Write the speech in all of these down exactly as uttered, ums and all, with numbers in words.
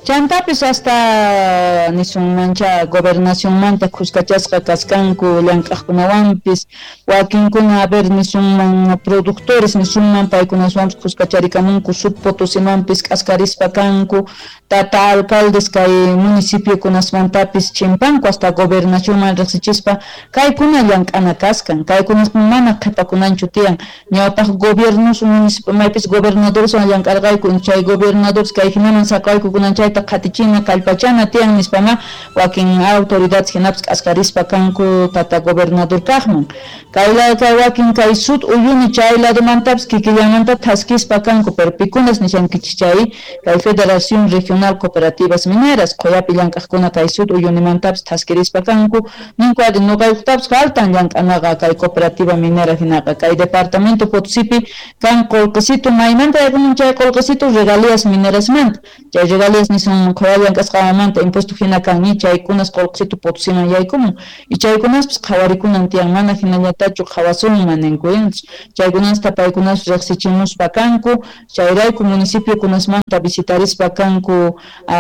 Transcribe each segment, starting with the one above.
Chantapis hasta nisun mancha gobernación manta kuskachasqa kaskanku llank'aqkunawanpis wakinkuna haber nisunman productores nisunman paykunaswanpis kuskacharikamunku sub Potosimanpis k'askarispa kanku tata alcaldes kay municipiokunasmantapis chimpanku hasta gobernacionman riqsichispa kaykuna llank'ana kaskan kaykunas mana qhipakunanchu tiyan ñawpaq gobiernos municipio maypis gobernadores llank'arqayku chay gobernadores kay hinaman saqayku kunan chayta qhatichina kallpachana tiyan nispama wakin autoridades hinapis k'askarispa kanku tata gobernador kaqman kayla kay wakin kay sud uyuni chay ladomantapis kikillamanta thaskispa kanku pero pikunas nishankichis chay kay Federación Regional Cooperativas Mineras qoyapi llank'aqkuna kay sud uyunimantapis thaskirispa kanku ninku adi nuqaykuqtapis faltan llank'anaqa kay cooperativa minera hinaqa kay departamento Potosipi kan Colquesito maymanta yakun chay Colquesito regalías minerasmanta chay regalías nisun qoya llank'asqamanta impuesto hina kanñi chaykunas Colquesito Potosiman yaykumun y chaykunaspis qhawarikunan tiyan mana hinallatachu qhawasunman ninkuyanchis chaykunasta paykunas riqsichimuspa kanku chayrayku municipiokunasmanta visitarispa kanku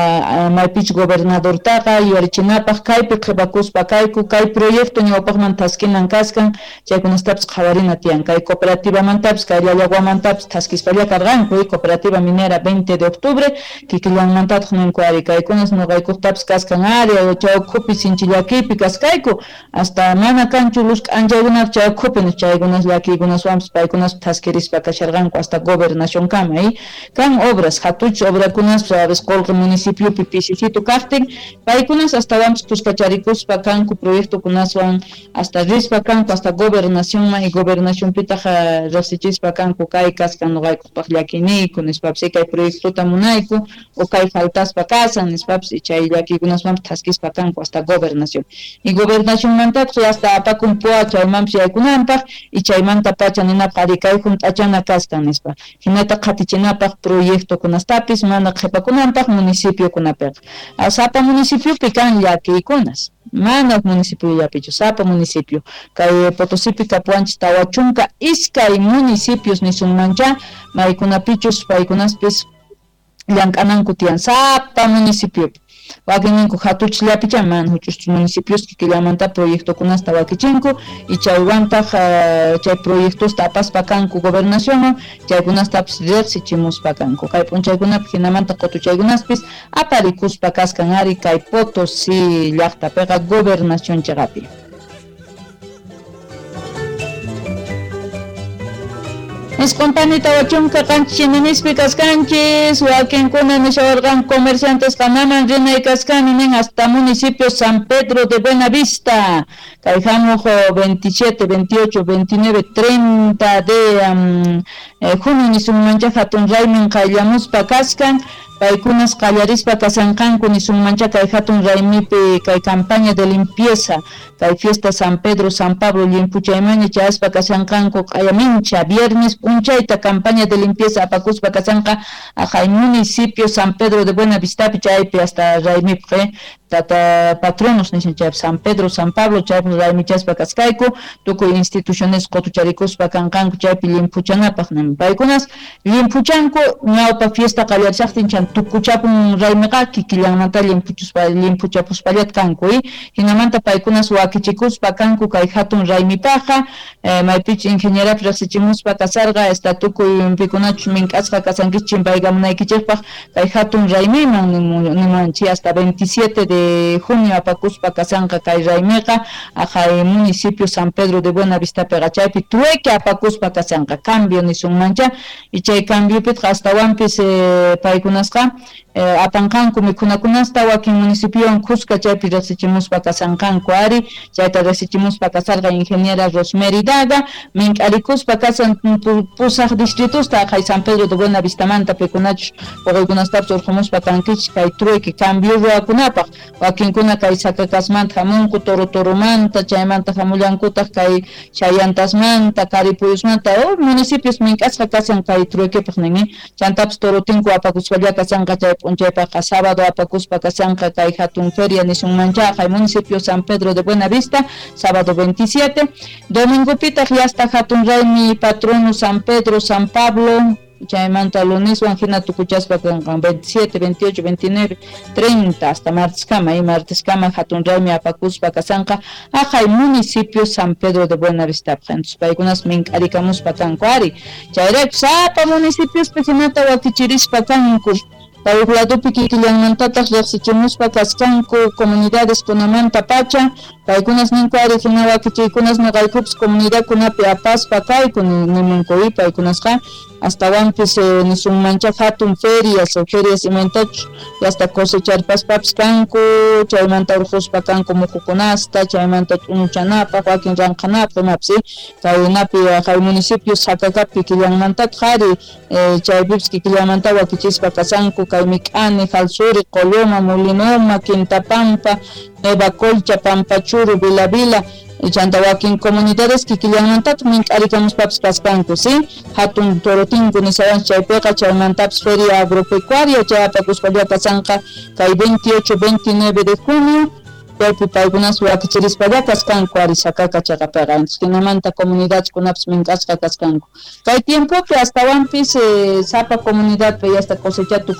maypich gobernadortaqa yuyarichinapaq kaypi qhipakuspa kayku kay proyecto ñawpaqman thaskinan kaskan chaykunastapis qhawarina tiyan kay cooperativamantapis kay llallawamantapis thaskispalla karqanku y cooperativa minera veinte de octubre kikillanmantataq ninku ari kaykunas nuqaykuqtapis kaskan ari chawkhupi sinchillakipi kaskayku hasta mana kanchu luz k'anchaykunapi chawkhupi chaykunas llakiykunaswanpis paykunas thaskirispa kasharqanku hasta gobernación kama y kan obras hatuch obrakunas sabes Colque municipiopi pisicito kaqtin paykunas hasta wanpis kuskacharikuspa kanku proyectokunaswan hasta rispa kanku hasta gobernación y gobernación pitaqa riqsichispa kanku kay kaskan nuqaykupaq llakiniku nispapis kay proyectota munayku o kay faltaspa kasan nispapis y chay llakiykunaswanpis thaskispa kanku hasta gobernación y gobernación mantapis hasta apakun puwa chaymanpis yaykunanpaq y chaymanta pacha ninapaq ari kay hunt'achana kaskan nispa hinata qhatichinapaq proyectokunastapis mana qhipakunanpaq municipiokunapiqa sapa municipiopi kan llakiykunas mana municipio yapichu sapa municipio kay Potosipi kapuanchis tawa chunka iskay municipios nisunmancha maykunapichus paykunaspis llank'ananku tiyan sapa municipio wakininku hatuchillapicha mana huch'us municipios kikillamanta proyectokunasta wakichinku y chaywantaq uh, chay proyectosta apaspa kanku gobernación chaykunastapis riqsichimuspa kanku kay p'unchaykunapi hinamanta qutuchaykunaspis aparikuspa kaskan ari kay Potosí llaqtapiqa gobernación chaqapi. Espontanita wachunka kanchis chinanispi kaskanchis wakinkuna nishawarqan comerciantes kanaman rinay kaskani nin hasta municipio San Pedro de Buenavista kay hamuq veintisiete, veintiocho, veintinueve, treinta de um, eh, junio nisunmancha hatun raymin qayllamuspa kaskan paykunas qallarispa kasanqanku nisunmancha kay hatun raymipi kay campaña de limpieza kay fiesta San Pedro San Pablo llimpuchaymaña chaspa kasanqanku qallamincha viernes punchayta campaña de limpieza apakuspa kasanqa ajay municipio San Pedro de Buenavistapi chaypi hasta raymipi tata patronos nishanchaypi San Pedro San Pablo chaypi raymichaspa kaskayku tukuy instituciones qotucharikuspa kanqanku chaypi limpuchanapaq nin paykunas limpuchanku ñawpa fiesta qallarisaqtin chan tukuchapun raymiqa kikillanmanta limpuchuspa limpuchapuspallat kanku y hinamanta paykunas wakichikuspa kanku kay hatun raymipaqa eh, maypich ingenierapi riqsichimuspa kasarqa esta tukuy pikunachu mink'asqa kasankis chimpayqa munaykichikpaq kay hatun raymiman nimanchi hasta veintisiete de junio apakuspa kasanqa kay raymiqa ajay municipio San Pedro de Buenavistapiqa chaypi tuwayki apakuspa kasanqa cambio nisunmancha y chay cambiopitqa hasta wanpis eh, paykunasqa eh, apanqanku mikhunakunasta wakin municipiowan Cusca chaypi riqsichimuspa kasanqanku ari chayta riqsichimuspa kasarqa ingeniera Rosemary Daga mink'arikuspa kasan pusaq distritusta ajay San Pedro de Buenavistamanta pikunachu puquykunastapis urqumuspa kankichis kay truiki cambio ruwakunapaq wakinkuna kay Sacacasmanta hamunku Toro Toromanta chaymanta hamullankutaq kay Chayantasmanta Caripuyusmanta o municipios mink'asqa kasan kay truikipaq ninmi chantapis Torotinku apakuspalla kasanqa chay p'unchaypaqa sábado apakuspa kasanqa kay hatun feria nisunmancha kay municipio San Pedro de Buenavista sábado veintisiete domingopitaq yasta hatun raymi patrono San Pedro San Pablo chaymanta lunes wan hina tukuchaspa kanqa veintisiete, veintiocho, veintinueve, treinta hasta martes kama y martes kama hatun raymi apakuspa kasanqa aqhay municipio San Pedro de Buenavista entonces paykunas mink'arikamuspa kanku ari chayrayku sapa municipios hinata wakichirispa kanku Payuq ladupi kikillanmantataq riqsichimuspa kasqanku comunidades kunamanta pacha paykunas ninku ari hina wakichiykunas nuqaykupas comunidadkunapi apaspa kayku nimunkuy paykunasqa astawanpis eh, nisunmancha hatun ferias o ferias imayntachu hasta cosecharpaspapas kanku chaymanta urquspa kanku muhukunasta chaymanta t'unuchanapaq wakin ranqanapaq imapis kaynapi kay municipios hakakapi killanmantataq ari eh, chaypipas kikillamanta wakichispa kasanku kay Mik'ani, Jalsuri, Coloma, Molinoma, Quintapampa, Nueva Colcha, Pampachuru, Vila Vila y Chantahuaquín comunidades kikillanmantataq mink'arikamuspapas kasqanku, ¿sí? Hatun Torotinku nisawan chaypiqa chaymantapas feria agropecuaria chay apakuspalla kasanqa kay veintiocho, veintinueve de junio Paypi paykunas wakichirispalla kasqanku ari Sacaka chaqapiqa entonces hinamanta comunidadkunapas mink'asqa kasqanku kay tiempopi astawanpis eh, sapa comunidadpi hasta cosechatu